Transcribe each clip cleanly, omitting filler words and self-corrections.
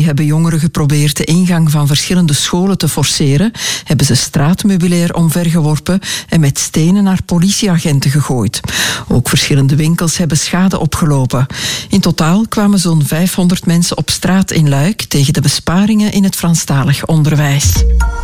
politie hebben jongeren geprobeerd de ingang van verschillende scholen te forceren, hebben ze straatmeubilair omvergeworpen en met stenen naar politieagenten gegooid. Ook verschillende winkels hebben schade opgelopen. In totaal kwamen zo'n 500 mensen op straat in Luik tegen de besparingen in het Franstalig onderwijs.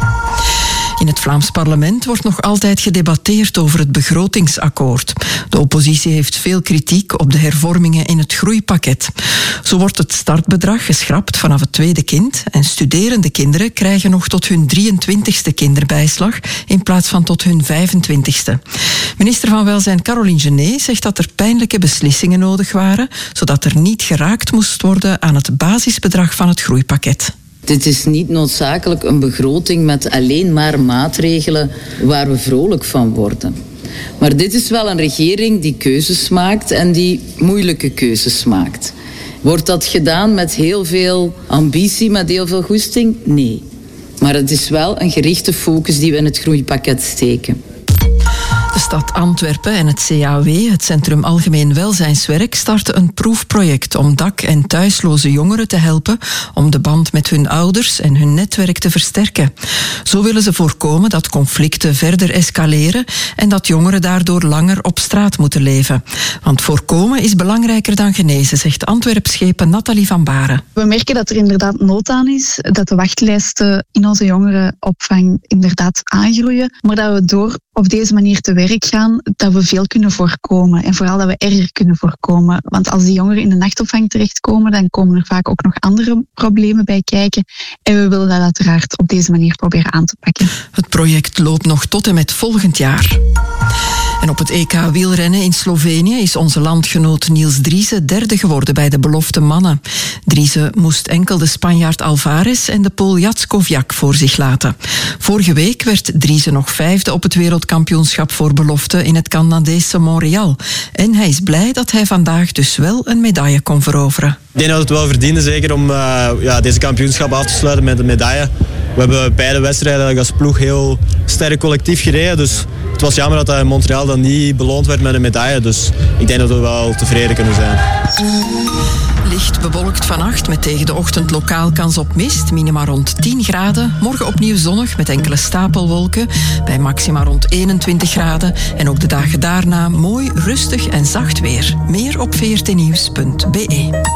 In het Vlaams parlement wordt nog altijd gedebatteerd over het begrotingsakkoord. De oppositie heeft veel kritiek op de hervormingen in het groeipakket. Zo wordt het startbedrag geschrapt vanaf het tweede kind en studerende kinderen krijgen nog tot hun 23e kinderbijslag in plaats van tot hun 25e. Minister van Welzijn Caroline Genet zegt dat er pijnlijke beslissingen nodig waren, zodat er niet geraakt moest worden aan het basisbedrag van het groeipakket. Dit is niet noodzakelijk een begroting met alleen maar maatregelen waar we vrolijk van worden. Maar dit is wel een regering die keuzes maakt en die moeilijke keuzes maakt. Wordt dat gedaan met heel veel ambitie, met heel veel goesting? Nee. Maar het is wel een gerichte focus die we in het groeipakket steken. De stad Antwerpen en het CAW, het Centrum Algemeen Welzijnswerk, starten een proefproject om dak- en thuisloze jongeren te helpen om de band met hun ouders en hun netwerk te versterken. Zo willen ze voorkomen dat conflicten verder escaleren en dat jongeren daardoor langer op straat moeten leven. Want voorkomen is belangrijker dan genezen, zegt Antwerpschepen Nathalie van Baren. We merken dat er inderdaad nood aan is, dat de wachtlijsten in onze jongerenopvang inderdaad aangroeien, maar dat we door op deze manier te werk gaan, dat we veel kunnen voorkomen. En vooral dat we erger kunnen voorkomen. Want als die jongeren in de nachtopvang terechtkomen, dan komen er vaak ook nog andere problemen bij kijken. En we willen dat uiteraard op deze manier proberen aan te pakken. Het project loopt nog tot en met volgend jaar. En op het EK wielrennen in Slovenië is onze landgenoot Niels Driessen derde geworden bij de belofte mannen. Driessen moest enkel de Spanjaard Alvarez en de Pool Jackowiak voor zich laten. Vorige week werd Driessen nog vijfde op het wereldkampioenschap voor belofte in het Canadese Montreal. En hij is blij dat hij vandaag dus wel een medaille kon veroveren. Ik denk dat we het wel verdienen, zeker om deze kampioenschap af te sluiten met een medaille. We hebben beide wedstrijden als ploeg heel sterk collectief gereden. Dus het was jammer dat in Montreal dan niet beloond werd met een medaille. Dus ik denk dat we wel tevreden kunnen zijn. Licht bewolkt vannacht met tegen de ochtend lokaal kans op mist. Minima rond 10 graden. Morgen opnieuw zonnig met enkele stapelwolken. Bij maxima rond 21 graden. En ook de dagen daarna mooi, rustig en zacht weer. Meer op vrtnieuws.be.